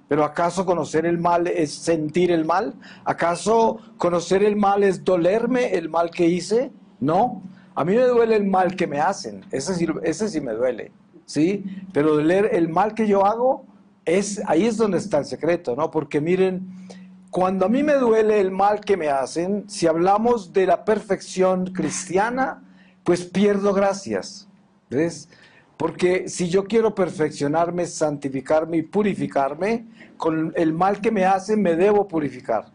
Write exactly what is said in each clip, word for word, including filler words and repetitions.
Pero ¿acaso conocer el mal es sentir el mal? ¿Acaso conocer el mal es dolerme el mal que hice? No. A mí me duele el mal que me hacen. Ese sí, ese sí me duele, ¿sí? Pero doler el mal que yo hago, es, ahí es donde está el secreto, ¿no? Porque miren, cuando a mí me duele el mal que me hacen, si hablamos de la perfección cristiana, pues pierdo gracias, ¿ves? Porque si yo quiero perfeccionarme, santificarme y purificarme, con el mal que me hacen me debo purificar.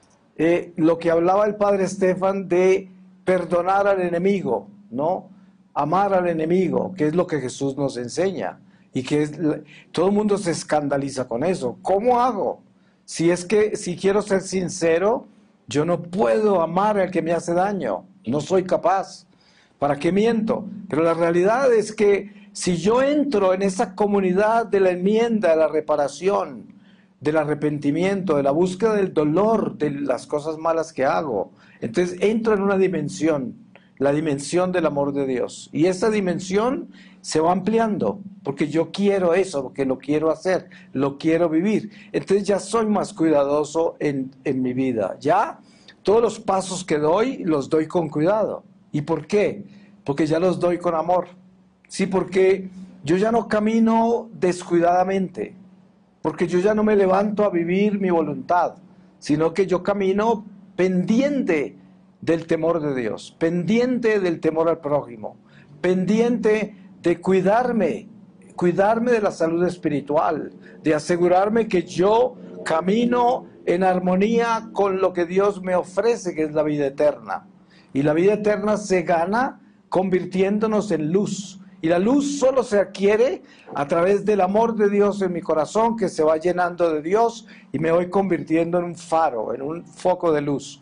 Eh, lo que hablaba el padre Estefan de perdonar al enemigo, ¿no? Amar al enemigo, que es lo que Jesús nos enseña. Y que es, todo el mundo se escandaliza con eso. ¿Cómo hago? Si es que, si quiero ser sincero, yo no puedo amar al que me hace daño. No soy capaz. ¿Para qué miento? Pero la realidad es que si yo entro en esa comunidad de la enmienda, de la reparación, del arrepentimiento, de la búsqueda del dolor de las cosas malas que hago, entonces entro en una dimensión, la dimensión del amor de Dios. Y esa dimensión se va ampliando, porque yo quiero eso, porque lo quiero hacer, lo quiero vivir. Entonces ya soy más cuidadoso en, en mi vida. Ya todos los pasos que doy, los doy con cuidado. ¿Y por qué? Porque ya los doy con amor. Sí, porque yo ya no camino descuidadamente, porque yo ya no me levanto a vivir mi voluntad, sino que yo camino pendiente del temor de Dios, pendiente del temor al prójimo, pendiente de cuidarme, cuidarme de la salud espiritual, de asegurarme que yo camino en armonía con lo que Dios me ofrece, que es la vida eterna. Y la vida eterna se gana convirtiéndonos en luz. Y la luz solo se adquiere a través del amor de Dios en mi corazón, que se va llenando de Dios y me voy convirtiendo en un faro, en un foco de luz.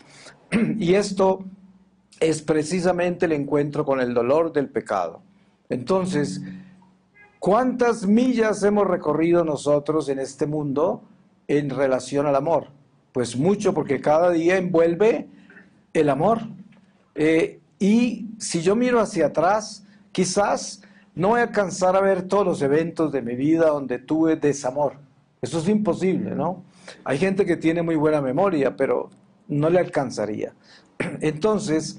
Y esto es precisamente el encuentro con el dolor del pecado. Entonces, ¿cuántas millas hemos recorrido nosotros en este mundo en relación al amor? Pues mucho, porque cada día envuelve el amor. Eh, y si yo miro hacia atrás, quizás no voy a alcanzar a ver todos los eventos de mi vida donde tuve desamor. Eso es imposible, ¿no? Hay gente que tiene muy buena memoria, pero no le alcanzaría. Entonces,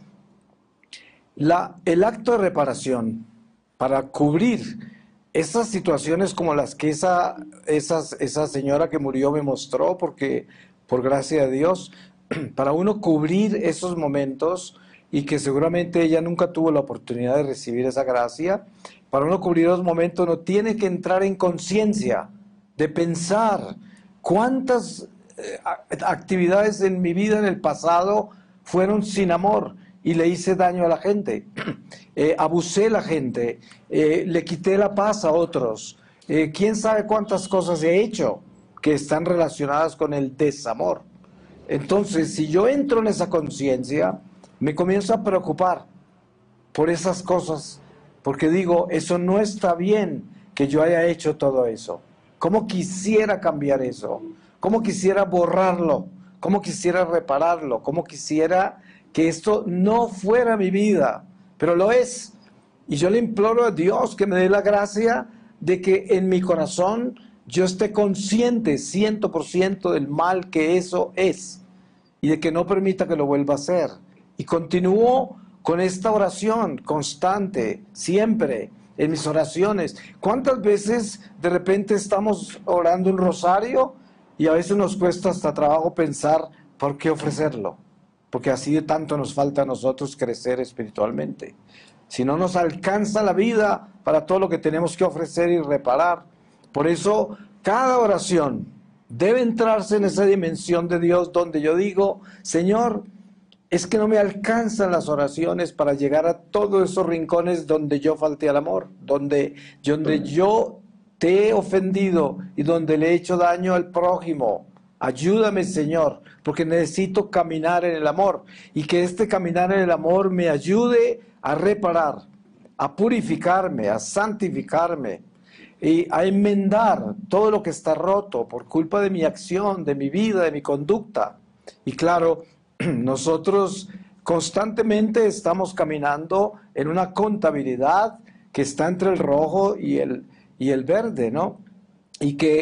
la, el acto de reparación para cubrir esas situaciones como las que esa, esas, esa señora que murió me mostró, porque por gracia de Dios, para uno cubrir esos momentos, y que seguramente ella nunca tuvo la oportunidad de recibir esa gracia, para uno cubrir los momentos uno tiene que entrar en conciencia de pensar cuántas eh, actividades en mi vida en el pasado fueron sin amor y le hice daño a la gente, eh, abusé a la gente, eh, le quité la paz a otros, eh, quién sabe cuántas cosas he hecho que están relacionadas con el desamor. Entonces, si yo entro en esa conciencia, me comienzo a preocupar por esas cosas, porque digo, eso no está bien que yo haya hecho todo eso. ¿Cómo quisiera cambiar eso? ¿Cómo quisiera borrarlo? ¿Cómo quisiera repararlo? ¿Cómo quisiera que esto no fuera mi vida? Pero lo es. Y yo le imploro a Dios que me dé la gracia de que en mi corazón yo esté consciente ciento por ciento del mal que eso es y de que no permita que lo vuelva a hacer. Y continúo con esta oración constante, siempre, en mis oraciones. ¿Cuántas veces de repente estamos orando un rosario y a veces nos cuesta hasta trabajo pensar por qué ofrecerlo? Porque así de tanto nos falta a nosotros crecer espiritualmente. Si no nos alcanza la vida para todo lo que tenemos que ofrecer y reparar. Por eso, cada oración debe entrarse en esa dimensión de Dios donde yo digo, Señor, es que no me alcanzan las oraciones para llegar a todos esos rincones donde yo falté al amor, donde, donde yo te he ofendido y donde le he hecho daño al prójimo. Ayúdame, Señor, porque necesito caminar en el amor y que este caminar en el amor me ayude a reparar, a purificarme, a santificarme y a enmendar todo lo que está roto por culpa de mi acción, de mi vida, de mi conducta. Y claro, nosotros constantemente estamos caminando en una contabilidad que está entre el rojo y el, y el verde, ¿no? Y que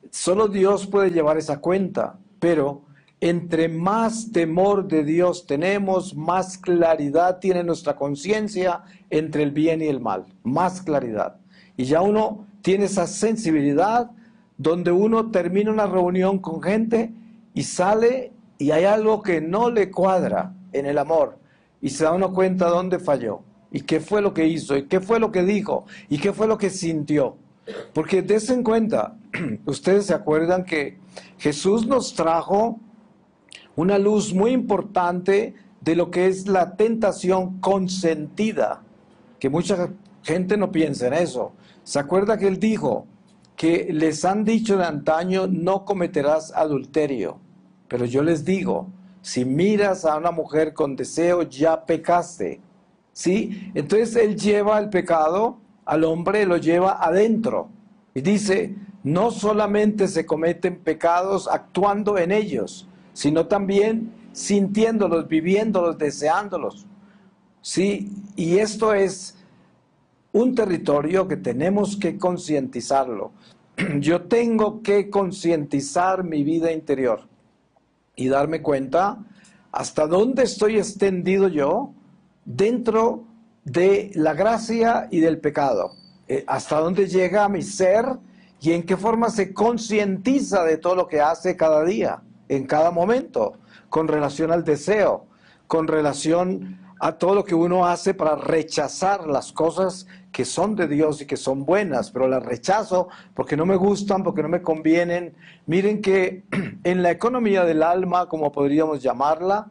Solo Dios puede llevar esa cuenta, pero entre más temor de Dios tenemos, más claridad tiene nuestra conciencia entre el bien y el mal, más claridad. Y ya uno tiene esa sensibilidad donde uno termina una reunión con gente y sale y hay algo que no le cuadra en el amor y se da uno cuenta dónde falló y qué fue lo que hizo y qué fue lo que dijo y qué fue lo que sintió. Porque dense en cuenta, ustedes se acuerdan que Jesús nos trajo una luz muy importante de lo que es la tentación consentida, que mucha gente no piensa en eso. ¿Se acuerda que él dijo que les han dicho de antaño no cometerás adulterio? Pero yo les digo, si miras a una mujer con deseo, ya pecaste. ¿Sí? Entonces él lleva el pecado al hombre, lo lleva adentro. Y dice, no solamente se cometen pecados actuando en ellos, sino también sintiéndolos, viviéndolos, deseándolos. ¿Sí? Y esto es un territorio que tenemos que concientizarlo. Yo tengo que concientizar mi vida interior y darme cuenta hasta dónde estoy extendido yo dentro de la gracia y del pecado, eh, hasta dónde llega mi ser y en qué forma se concientiza de todo lo que hace cada día, en cada momento, con relación al deseo, con relación a todo lo que uno hace para rechazar las cosas que son de Dios y que son buenas, pero las rechazo porque no me gustan, porque no me convienen. Miren que en la economía del alma, como podríamos llamarla,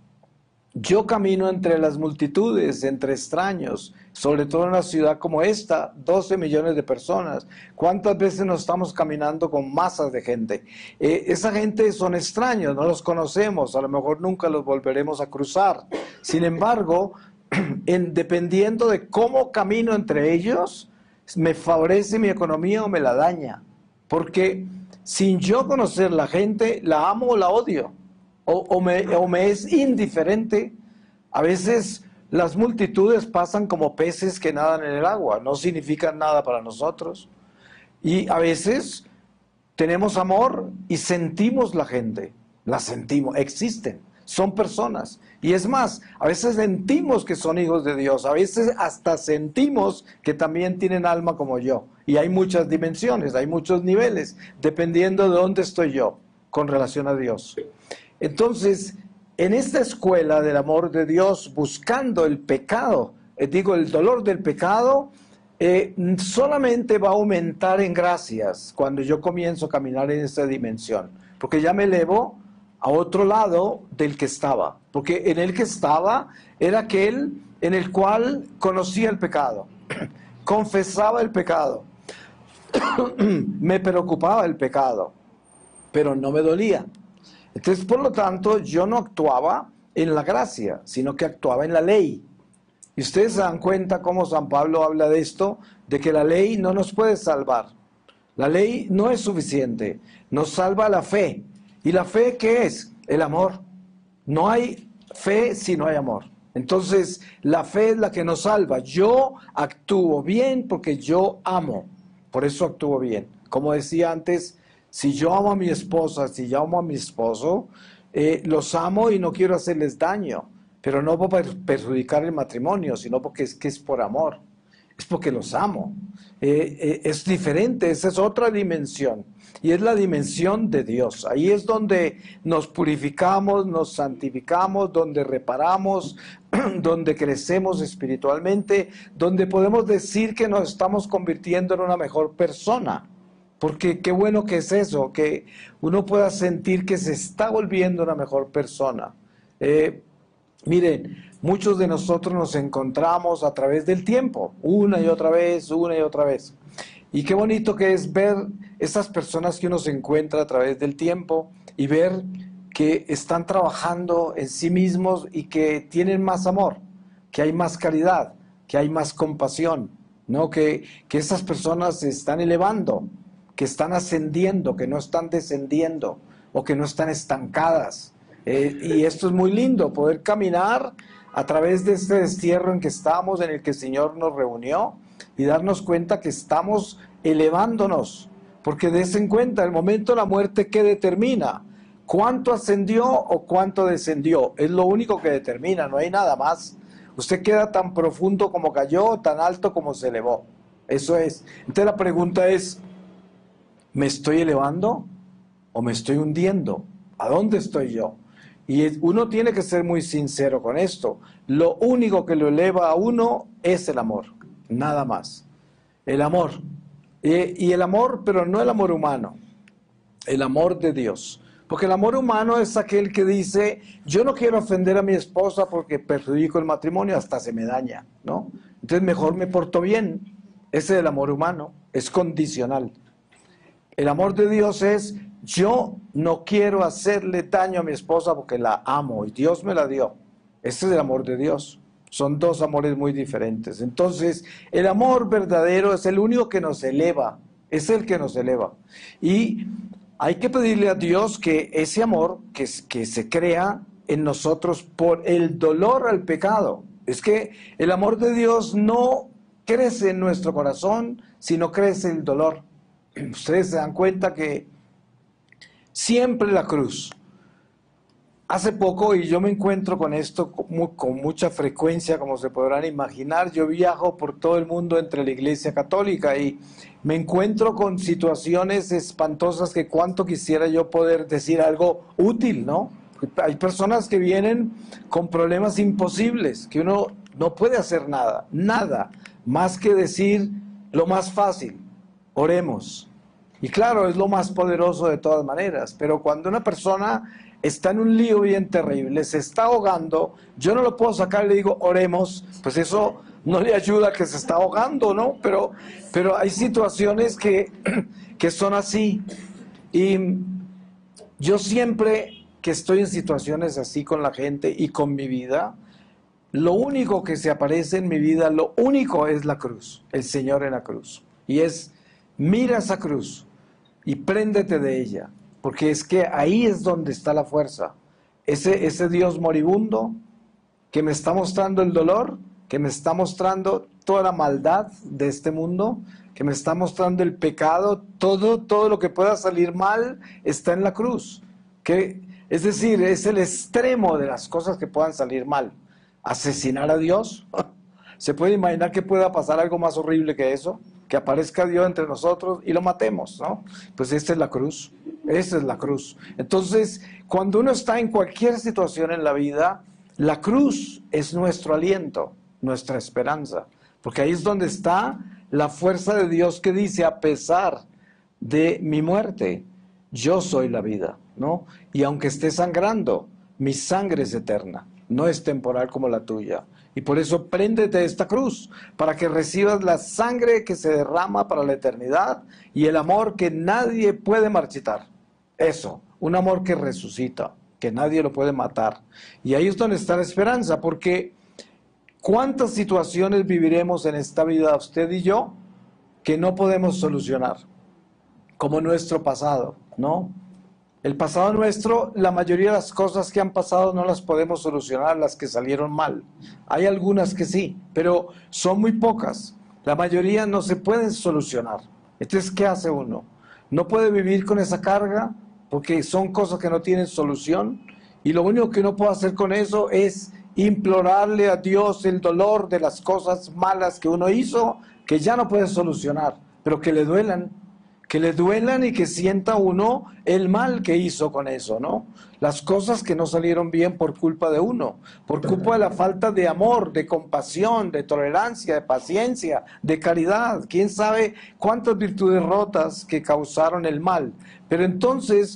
yo camino entre las multitudes, entre extraños, sobre todo en una ciudad como esta, doce millones de personas. ¿Cuántas veces nos estamos caminando con masas de gente? Eh, esa gente son extraños, no los conocemos, a lo mejor nunca los volveremos a cruzar. Sin embargo, en, dependiendo de cómo camino entre ellos, me favorece mi economía o me la daña. Porque sin yo conocer la gente, la amo o la odio. O, o, me, o me es indiferente. A veces las multitudes pasan como peces que nadan en el agua, no significan nada para nosotros. Y a veces tenemos amor y sentimos la gente, la sentimos, existen, son personas. Y es más, a veces sentimos que son hijos de Dios, a veces hasta sentimos que también tienen alma como yo. Y hay muchas dimensiones, hay muchos niveles, dependiendo de dónde estoy yo con relación a Dios. Entonces, en esta escuela del amor de Dios, buscando el pecado, eh, digo, el dolor del pecado, eh, solamente va a aumentar en gracias cuando yo comienzo a caminar en esta dimensión, porque ya me elevo a otro lado del que estaba, porque en el que estaba era aquel en el cual conocía el pecado, confesaba el pecado, me preocupaba el pecado, pero no me dolía. Entonces, por lo tanto, yo no actuaba en la gracia, sino que actuaba en la ley. Y ustedes se dan cuenta cómo San Pablo habla de esto, de que la ley no nos puede salvar. La ley no es suficiente, nos salva la fe. ¿Y la fe qué es? El amor. No hay fe si no hay amor. Entonces, la fe es la que nos salva. Yo actúo bien porque yo amo, por eso actúo bien. Como decía antes, si yo amo a mi esposa, si yo amo a mi esposo, eh, los amo y no quiero hacerles daño, pero no por perjudicar el matrimonio, sino porque es que es por amor, es porque los amo. Eh, eh, es diferente, esa es otra dimensión, y es la dimensión de Dios. Ahí es donde nos purificamos, nos santificamos, donde reparamos, donde crecemos espiritualmente, donde podemos decir que nos estamos convirtiendo en una mejor persona. Porque qué bueno que es eso, que uno pueda sentir que se está volviendo una mejor persona. Eh, miren, muchos de nosotros nos encontramos a través del tiempo, una y otra vez, una y otra vez. Y qué bonito que es ver esas personas que uno se encuentra a través del tiempo y ver que están trabajando en sí mismos y que tienen más amor, que hay más caridad, que hay más compasión, ¿no? Que, que esas personas se están elevando, que están ascendiendo, que no están descendiendo o que no están estancadas. Eh, y esto es muy lindo, poder caminar a través de este destierro en que estamos, en el que el Señor nos reunió y darnos cuenta que estamos elevándonos, porque des en cuenta el momento de la muerte que determina cuánto ascendió o cuánto descendió. Es lo único que determina, no hay nada más. Usted queda tan profundo como cayó, tan alto como se elevó. Eso es. Entonces la pregunta es, ¿me estoy elevando o me estoy hundiendo? ¿A dónde estoy yo? Y uno tiene que ser muy sincero con esto. Lo único que lo eleva a uno es el amor, nada más. El amor. Y, y el amor, pero no el amor humano, el amor de Dios. Porque el amor humano es aquel que dice, yo no quiero ofender a mi esposa porque perjudico el matrimonio, hasta se me daña, ¿no? Entonces mejor me porto bien. Ese es el amor humano, es condicional. El amor de Dios es, yo no quiero hacerle daño a mi esposa porque la amo y Dios me la dio. Ese es el amor de Dios. Son dos amores muy diferentes. Entonces, el amor verdadero es el único que nos eleva, es el que nos eleva. Y hay que pedirle a Dios que ese amor que, que se crea en nosotros por el dolor al pecado. Es que el amor de Dios no crece en nuestro corazón, sino crece el dolor. Ustedes se dan cuenta que siempre la cruz. Hace poco, y yo me encuentro con esto con, con mucha frecuencia, como se podrán imaginar, yo viajo por todo el mundo entre la Iglesia Católica y me encuentro con situaciones espantosas que cuánto quisiera yo poder decir algo útil, ¿no? Hay personas que vienen con problemas imposibles, que uno no puede hacer nada, nada, más que decir lo más fácil, oremos. Y claro, es lo más poderoso de todas maneras, pero cuando una persona está en un lío bien terrible, se está ahogando, yo no lo puedo sacar y le digo, oremos, pues eso no le ayuda a que se está ahogando, ¿no? Pero, pero hay situaciones que, que son así. Y yo siempre que estoy en situaciones así con la gente y con mi vida, lo único que se aparece en mi vida, lo único es la cruz, el Señor en la cruz. Y es, mira esa cruz y préndete de ella. Porque es que ahí es donde está la fuerza. Ese, ese Dios moribundo que me está mostrando el dolor, que me está mostrando toda la maldad de este mundo, que me está mostrando el pecado, todo, todo lo que pueda salir mal está en la cruz. Que, es decir, es el extremo de las cosas que puedan salir mal. ¿Asesinar a Dios? ¿Se puede imaginar que pueda pasar algo más horrible que eso? Que aparezca Dios entre nosotros y lo matemos, ¿no? Pues esta es la cruz. Esa es la cruz. Entonces, cuando uno está en cualquier situación en la vida, la cruz es nuestro aliento, nuestra esperanza. Porque ahí es donde está la fuerza de Dios que dice, a pesar de mi muerte, yo soy la vida, ¿no? Y aunque esté sangrando, mi sangre es eterna, no es temporal como la tuya. Y por eso préndete de esta cruz, para que recibas la sangre que se derrama para la eternidad y el amor que nadie puede marchitar. Eso, un amor que resucita, que nadie lo puede matar. Y ahí es donde está la esperanza, porque ¿cuántas situaciones viviremos en esta vida, usted y yo, que no podemos solucionar? Como nuestro pasado, ¿no? El pasado nuestro, la mayoría de las cosas que han pasado no las podemos solucionar, las que salieron mal. Hay algunas que sí, pero son muy pocas. La mayoría no se pueden solucionar. Entonces, ¿qué hace uno? No puede vivir con esa carga porque son cosas que no tienen solución. Y lo único que uno puede hacer con eso es implorarle a Dios el dolor de las cosas malas que uno hizo, que ya no puede solucionar, pero que le duelan. Que le duelan y que sienta uno el mal que hizo con eso, ¿no? Las cosas que no salieron bien por culpa de uno, por culpa de la falta de amor, de compasión, de tolerancia, de paciencia, de caridad. ¿Quién sabe cuántas virtudes rotas que causaron el mal? Pero entonces,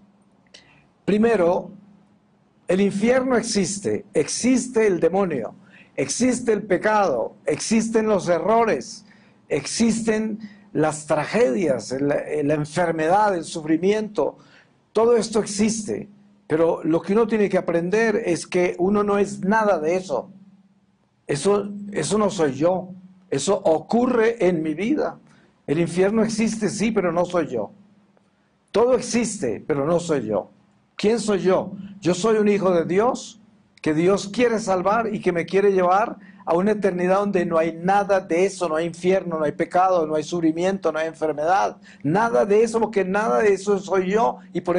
primero, el infierno existe, existe el demonio, existe el pecado, existen los errores, existen las tragedias, la, la enfermedad, el sufrimiento, todo esto existe, pero lo que uno tiene que aprender es que uno no es nada de eso. Eso, eso no soy yo, eso ocurre en mi vida. El infierno existe, sí, pero no soy yo. Todo existe, pero no soy yo. ¿Quién soy yo? Yo soy un hijo de Dios, que Dios quiere salvar y que me quiere llevar a una eternidad donde no hay nada de eso, no hay infierno, no hay pecado, no hay sufrimiento, no hay enfermedad, nada de eso, porque nada de eso soy yo, y por